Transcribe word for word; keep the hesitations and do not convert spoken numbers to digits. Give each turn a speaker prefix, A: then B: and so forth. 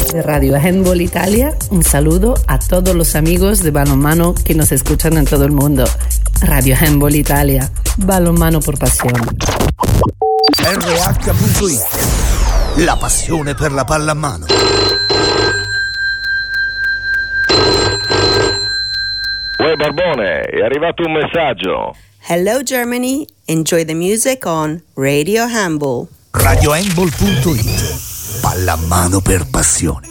A: de Radio Handball Italia, un saludo a todos los amigos de balonmano que nos escuchan en todo el mundo. Radio Handball Italia, balonmano por pasión.
B: R H punto it, la passione per la pallamano.
C: Uè Barbone, è arrivato un messaggio.
D: Hello Germany, enjoy the music on Radio Handball.
B: Radio Handball punto it, pallamano per passione.